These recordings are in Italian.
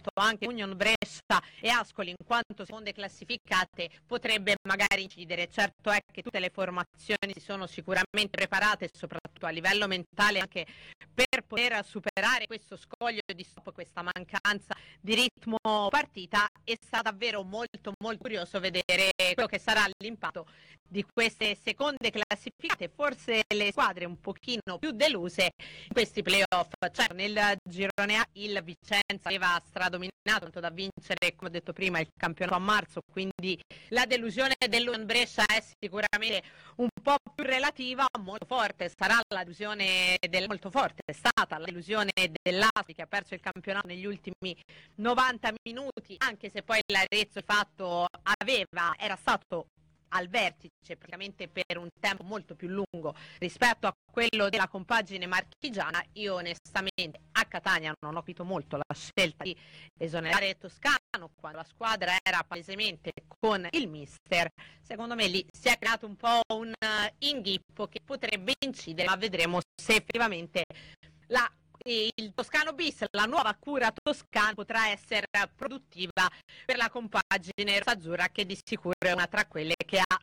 anche Union Brescia e Ascoli in quanto seconde classificate potrebbe magari incidere. Certo è che tutte le formazioni si sono sicuramente preparate, soprattutto a livello mentale, anche per poter superare questo scoglio di stop, questa mancanza di ritmo partita, e sarà davvero molto molto curioso vedere quello che sarà l'impatto di queste seconde classificate, forse le squadre un pochino più deluse in questi playoff. Certo, nel girone A il Vicenza aveva stradominato, tanto da vincere, come ho detto prima, il campionato a marzo, quindi la delusione dell'Union Brescia è sicuramente un po' più relativa. Molto forte sarà la delusione molto forte è stata la delusione dell'Ascoli, che ha perso il campionato negli ultimi 90 minuti, anche se poi l'Arezzo di fatto era stato al vertice praticamente per un tempo molto più lungo rispetto a quello della compagine marchigiana. Io onestamente a Catania non ho capito molto la scelta di esonerare Toscano quando la squadra era palesemente con il mister. Secondo me lì si è creato un po' un inghippo che potrebbe incidere, ma vedremo se effettivamente il Toscano bis, la nuova cura toscana, potrà essere produttiva per la compagine rossazzurra, che di sicuro è una tra quelle che ha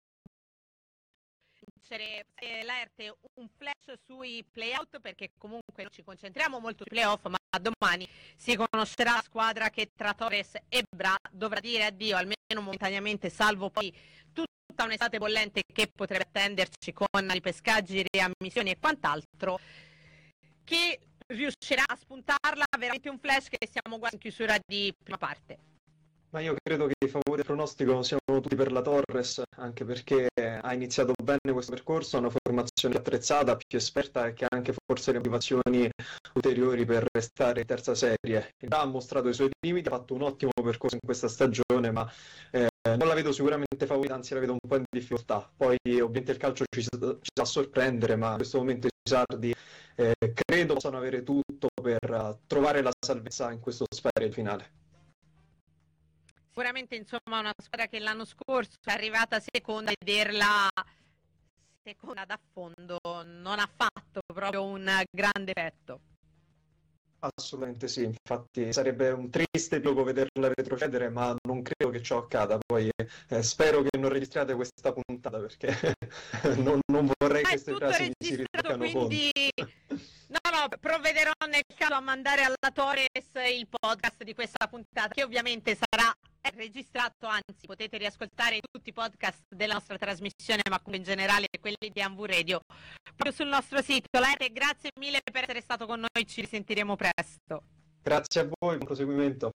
l'Erte un flash sui playout, perché comunque noi ci concentriamo molto sui playoff, ma domani si conoscerà la squadra che tra Torres e Bra dovrà dire addio almeno momentaneamente, salvo poi tutta un'estate bollente che potrebbe attenderci con ripescaggi, riammissioni e quant'altro. Chi riuscirà a spuntarla veramente un flash che siamo quasi in chiusura di prima parte. Ma io credo che i favori del pronostico siano tutti per la Torres, anche perché ha iniziato bene questo percorso, ha una formazione attrezzata, più esperta, e che ha anche forse le motivazioni ulteriori per restare in terza serie. Ha mostrato i suoi limiti, ha fatto un ottimo percorso in questa stagione, ma non la vedo sicuramente favorita, anzi la vedo un po' in difficoltà. Poi ovviamente il calcio ci sa sorprendere, ma in questo momento i sardi credo possano avere tutto per trovare la salvezza in questo spiraglio finale. Sicuramente insomma una squadra che l'anno scorso è arrivata seconda, vederla seconda da fondo non ha fatto proprio un grande effetto. Assolutamente sì, infatti sarebbe un triste gioco vederla retrocedere, ma non credo che ciò accada. Poi spero che non registrate questa puntata, perché non vorrei che queste frasi mi si ritorcano quindi no, provvederò nel caso a mandare alla Torres il podcast di questa puntata, che ovviamente sarà registrato, anzi potete riascoltare tutti i podcast della nostra trasmissione, ma comunque in generale quelli di AMV Radio, proprio sul nostro sito. Lerte, grazie mille per essere stato con noi, ci risentiremo presto. Grazie a voi, buon proseguimento.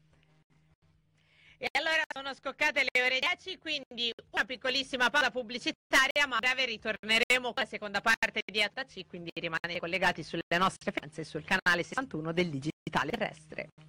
E allora sono scoccate le ore 10, quindi una piccolissima pausa pubblicitaria, ma a breve ritorneremo con la seconda parte di ATC, quindi rimanete collegati sulle nostre frequenze sul canale 61 del Digitale Terrestre.